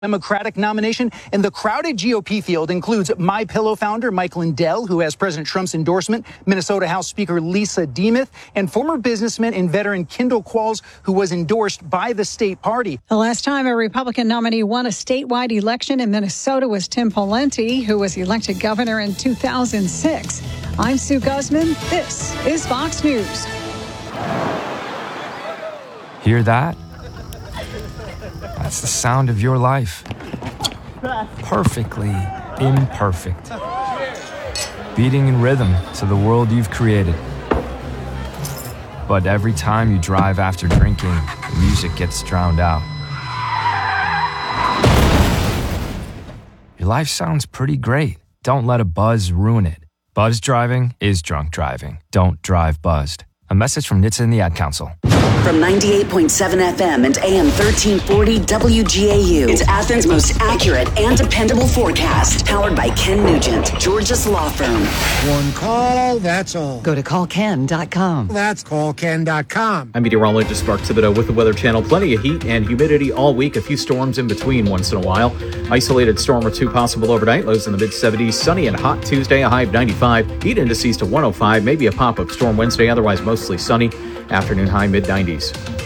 Democratic nomination, and the crowded GOP field includes MyPillow founder Mike Lindell, who has President Trump's endorsement, Minnesota House Speaker Lisa Demuth, and former businessman and veteran Kendall Qualls, who was endorsed by the state party. The last time a Republican nominee won a statewide election in Minnesota was Tim Pawlenty, who was elected governor in 2006. I'm Sue Guzman. This is Fox News. Hear that? That's the sound of your life. Perfectly imperfect. Beating in rhythm to the world you've created. But every time you drive after drinking, the music gets drowned out. Your life sounds pretty great. Don't let a buzz ruin it. Buzz driving is drunk driving. Don't drive buzzed. A message from NHTSA and the Ad Council. From 98.7 FM and AM 1340 WGAU, it's Athens' most accurate and dependable forecast. Powered by Ken Nugent, Georgia's law firm. One call, that's all. Go to callken.com. That's callken.com. I'm meteorologist Mark Thibodeau with the Weather Channel. Plenty of heat and humidity all week. A few storms in between once in a while. Isolated storm or two possible overnight. Lows in the mid-70s. Sunny and hot Tuesday, a high of 95. Heat indices to 105. Maybe a pop-up storm Wednesday. Otherwise mostly sunny. Afternoon high mid-90s.